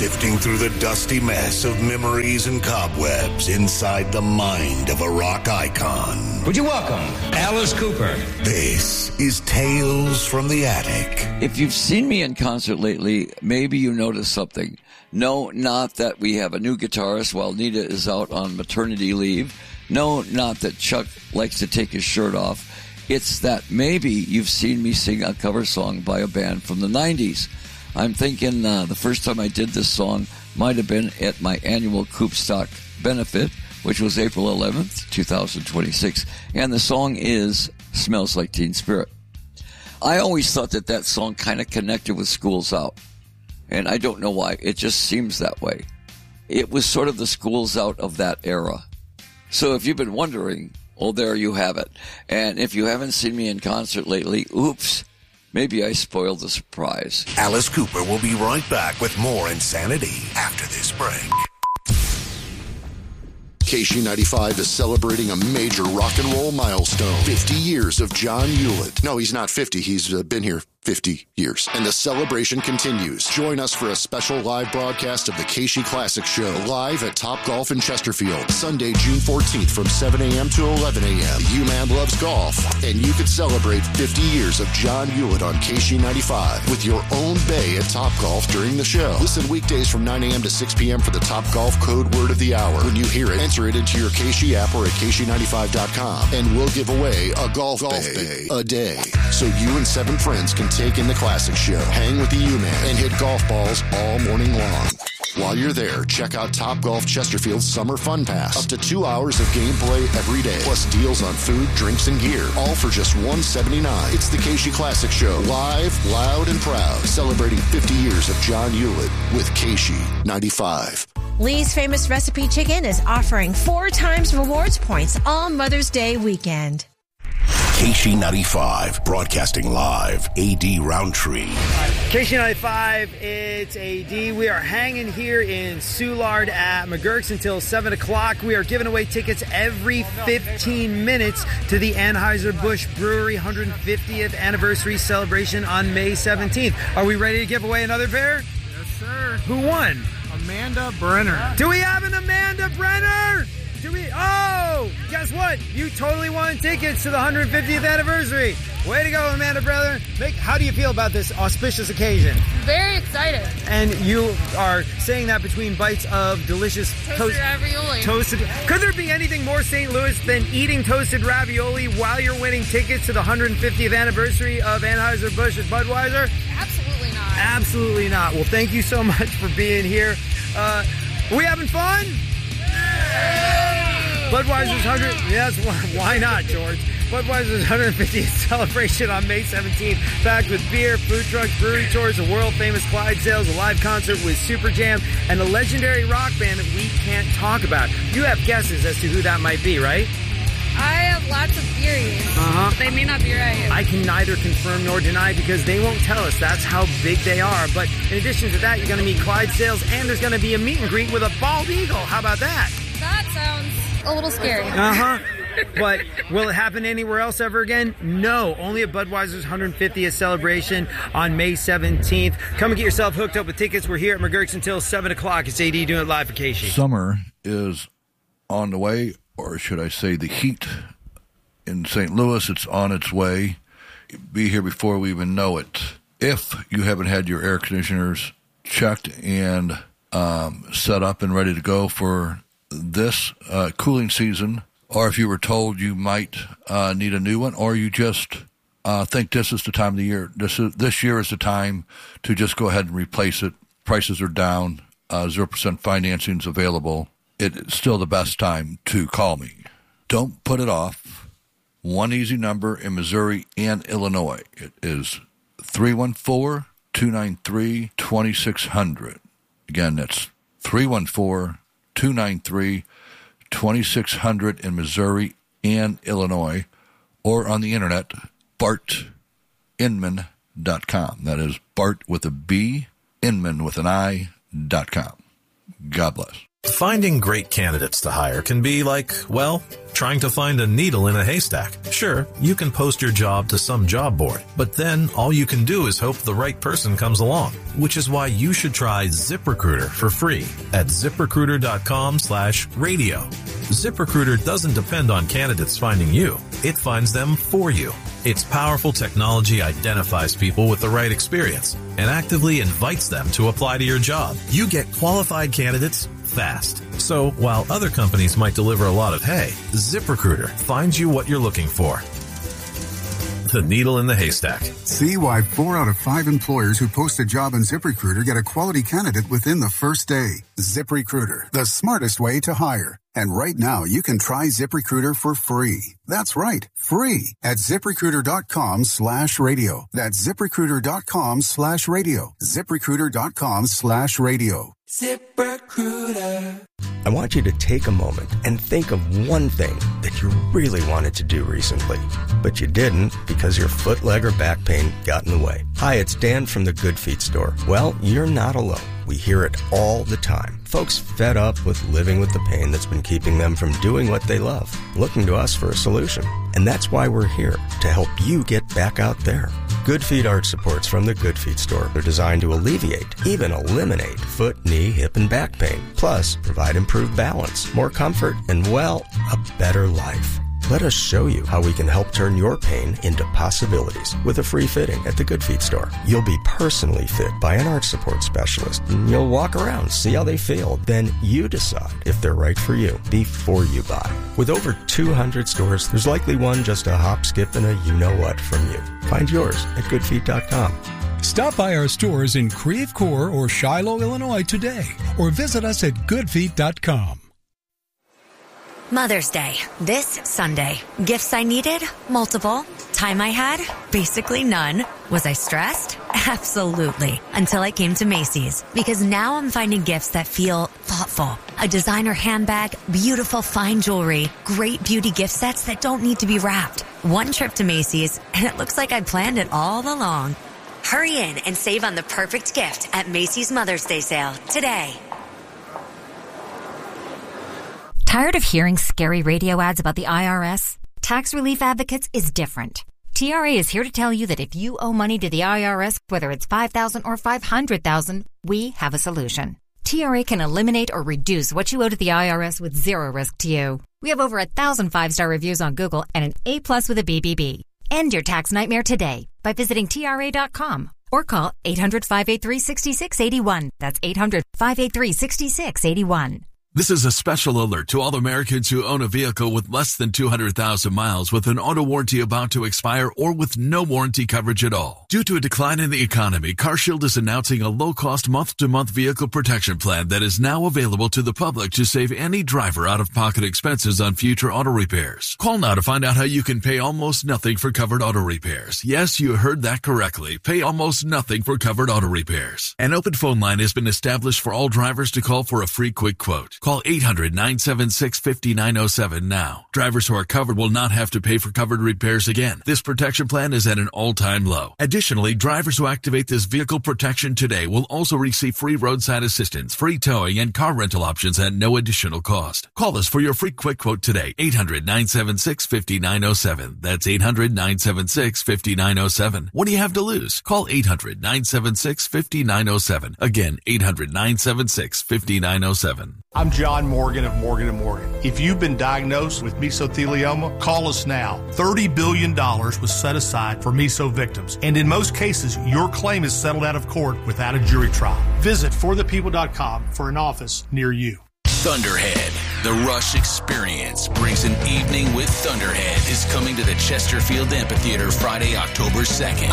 sifting through the dusty mess of memories and cobwebs inside the mind of a rock icon. Would you welcome Alice Cooper? This is Tales from the Attic. If you've seen me in concert lately, maybe you noticed something. No, not that we have a new guitarist while Nita is out on maternity leave. No, not that Chuck likes to take his shirt off. It's that maybe you've seen me sing a cover song by a band from the 90s. I'm thinking the first time I did this song might have been at my annual Coopstock benefit, which was April 11th, 2026. And the song is Smells Like Teen Spirit. I always thought that song kind of connected with Schools Out. And I don't know why. It just seems that way. It was sort of the Schools Out of that era. So if you've been wondering, well, there you have it. And if you haven't seen me in concert lately, oops, maybe I spoiled the surprise. Alice Cooper will be right back with more insanity after this break. KC95 is celebrating a major rock and roll milestone. 50 years of John Hewlett. No, he's not 50. He's been here 50 years. And the celebration continues. Join us for a special live broadcast of the KC Classic Show, live at Top Golf in Chesterfield, Sunday, June 14th from 7 a.m. to 11 a.m. U-Man loves golf, and you can celebrate 50 years of John Hewlett on KC95 with your own bay at Top Golf during the show. Listen weekdays from 9 a.m. to 6 p.m. for the Top Golf code word of the hour. When you hear it, enter it into your KC app or at KC95.com, and we'll give away a golf bay a day. So you and 7 friends can take in the classic show, hang with the U-Man, and hit golf balls all morning long. While you're there, check out Top Golf Chesterfield's Summer Fun Pass. Up to 2 hours of gameplay every day, plus deals on food, drinks, and gear. All for just $179. It's the KC Classic Show, live, loud, and proud, celebrating 50 years of John Hewlett with KC 95. Lee's Famous Recipe Chicken is offering 4 times rewards points all Mother's Day weekend. KC95, broadcasting live, AD Roundtree. KC95, it's AD. We are hanging here in Soulard at McGurk's until 7 o'clock. We are giving away tickets every 15 minutes to the Anheuser-Busch Brewery 150th anniversary celebration on May 17th. Are we ready to give away another pair? Yes, sir. Who won? Amanda Brenner. Do we have an Amanda Brenner? Oh, guess what? You totally won tickets to the 150th anniversary. Way to go, Amanda Brenner. How do you feel about this auspicious occasion? Very excited. And you are saying that between bites of delicious toasted ravioli. Could there be anything more St. Louis than eating toasted ravioli while you're winning tickets to the 150th anniversary of Anheuser-Busch and Budweiser? Absolutely not. Absolutely not. Well, thank you so much for being here. Are we having fun? Budweiser's 100. Yes, why not, George? Budweiser's 150th celebration on May 17th, packed with beer, food trucks, brewery tours, a world-famous Clydesdales, a live concert with Super Jam, and a legendary rock band that we can't talk about. You have guesses as to who that might be, right? I have lots of theories. But they may not be right. I can neither confirm nor deny because they won't tell us. That's how big they are. But in addition to that, you're going to meet Clydesdales, and there's going to be a meet and greet with a bald eagle. How about that? That sounds a little scary. But will it happen anywhere else ever again? No. Only at Budweiser's 150th celebration on May 17th. Come and get yourself hooked up with tickets. We're here at McGurk's until 7 o'clock. It's AD doing it live for KC. Summer is on the way, or should I say the heat in St. Louis. It's on its way. Be here before we even know it. If you haven't had your air conditioners checked and set up and ready to go for this cooling season, or if you were told you might need a new one, or you just think this is the time of the year, this year is the time to just go ahead and replace it. Prices are down, 0% financing is available. It's still the best time to call me. Don't put it off. One easy number in Missouri and Illinois. It is 314-293-2600. Again, that's 314-293-2600 in Missouri and Illinois, or on the internet, bartinman.com. That is Bart with a B, Inman with an I.com. God bless. Finding great candidates to hire can be like, well, Trying to find a needle in a haystack? Sure, you can post your job to some job board, but then all you can do is hope the right person comes along, which is why you should try ZipRecruiter for free at ZipRecruiter.com/radio. ZipRecruiter doesn't depend on candidates finding you. It finds them for you. Its powerful technology identifies people with the right experience and actively invites them to apply to your job. You get qualified candidates fast. So while other companies might deliver a lot of hay, ZipRecruiter finds you what you're looking for. The needle in the haystack. See why 4 out of 5 employers who post a job on ZipRecruiter get a quality candidate within the first day. ZipRecruiter, the smartest way to hire. And right now, you can try ZipRecruiter for free. That's right, free at ZipRecruiter.com/radio. That's ZipRecruiter.com/radio. ZipRecruiter.com/radio. ZipRecruiter. I want you to take a moment and think of one thing that you really wanted to do recently, but you didn't because your foot, leg, or back pain got in the way. Hi, it's Dan from the Good Feet store. Well, you're not alone. We hear it all the time. Folks fed up with living with the pain that's been keeping them from doing what they love, looking to us for a solution. And that's why we're here, to help you get back out there. Good Feet arch supports from the Good Feet store are designed to alleviate, even eliminate, foot, knee, hip, and back pain. Plus, provide improved balance, more comfort, and, well, a better life. Let us show you how we can help turn your pain into possibilities with a free fitting at the Good Feet store. You'll be personally fit by an arch support specialist. You'll walk around, see how they feel. Then you decide if they're right for you before you buy. With over 200 stores, there's likely one just a hop, skip, and a you-know-what from you. Find yours at goodfeet.com. Stop by our stores in Creve Coeur or Shiloh, Illinois today, or visit us at goodfeet.com. Mother's Day, this Sunday. Gifts I needed? Multiple. Time I had? Basically none. Was I stressed? Absolutely. Until I came to Macy's. Because now I'm finding gifts that feel thoughtful. A designer handbag, beautiful fine jewelry, great beauty gift sets that don't need to be wrapped. One trip to Macy's, and it looks like I planned it all along. Hurry in and save on the perfect gift at Macy's Mother's Day sale today. Tired of hearing scary radio ads about the IRS? Tax Relief Advocates is different. TRA is here to tell you that if you owe money to the IRS, whether it's $5,000 or $500,000, we have a solution. TRA can eliminate or reduce what you owe to the IRS with zero risk to you. We have over 1,000 5-star reviews on Google and an A+ with a BBB. End your tax nightmare today by visiting TRA.com or call 800-583-6681. That's 800-583-6681. This is a special alert to all Americans who own a vehicle with less than 200,000 miles with an auto warranty about to expire or with no warranty coverage at all. Due to a decline in the economy, CarShield is announcing a low-cost month-to-month vehicle protection plan that is now available to the public to save any driver out-of-pocket expenses on future auto repairs. Call now to find out how you can pay almost nothing for covered auto repairs. Yes, you heard that correctly. Pay almost nothing for covered auto repairs. An open phone line has been established for all drivers to call for a free quick quote. Call 800-976-5907 now. Drivers who are covered will not have to pay for covered repairs again. This protection plan is at an all-time low. Additionally, drivers who activate this vehicle protection today will also receive free roadside assistance, free towing, and car rental options at no additional cost. Call us for your free quick quote today. 800-976-5907. That's 800-976-5907. What do you have to lose? Call 800-976-5907. Again, 800-976-5907. I'm John Morgan of Morgan & Morgan. If you've been diagnosed with mesothelioma, call us now. $30 billion was set aside for meso victims. And in most cases, your claim is settled out of court without a jury trial. Visit forthepeople.com for an office near you. Thunderhead. The Rush Experience brings an evening with Thunderhead is coming to the Chesterfield Amphitheater Friday, October 2nd.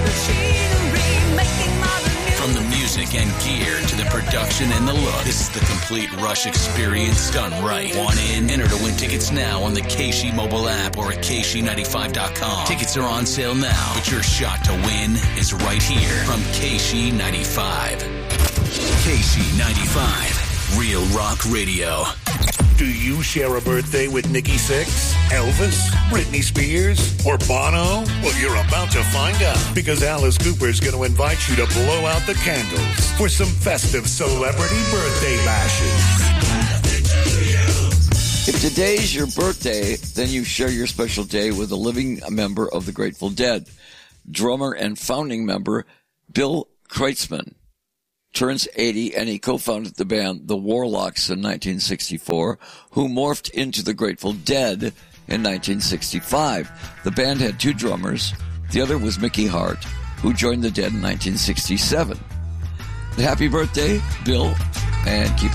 From the music and gear to the production and the look, this is the complete Rush experience done right. Want in? Enter to win tickets now on the KSHE mobile app or at KSHE95.com. Tickets are on sale now, but your shot to win is right here from KSHE 95. KSHE 95, Real Rock Radio. Do you share a birthday with Nikki Sixx, Elvis, Britney Spears, or Bono? Well, you're about to find out because Alice Cooper is going to invite you to blow out the candles for some festive celebrity birthday bashes. If today's your birthday, then you share your special day with a living member of the Grateful Dead. Drummer and founding member Bill Kreutzmann turns 80, and he co-founded the band The Warlocks in 1964, who morphed into the Grateful Dead in 1965. The band had two drummers. The other was Mickey Hart, who joined the Dead in 1967. Happy birthday, Bill, and keep